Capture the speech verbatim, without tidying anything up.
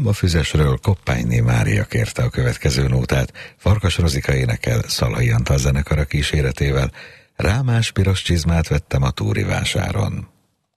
Lábafüzesről Koppányné Mária kérte a következő nótát, Farkas Rozika énekel Szalai Antal zenekara kíséretével. Rámás piros csizmát vettem a Túri vásáron.